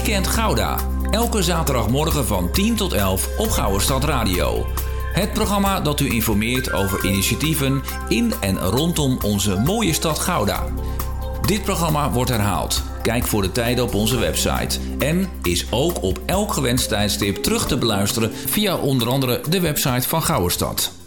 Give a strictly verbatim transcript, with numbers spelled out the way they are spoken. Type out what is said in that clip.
Weekend Gouda. Elke zaterdagmorgen van tien tot elf op Gouwestad Radio. Het programma dat u informeert over initiatieven in en rondom onze mooie stad Gouda. Dit programma wordt herhaald. Kijk voor de tijden op onze website. En is ook op elk gewenst tijdstip terug te beluisteren via onder andere de website van Gouwestad.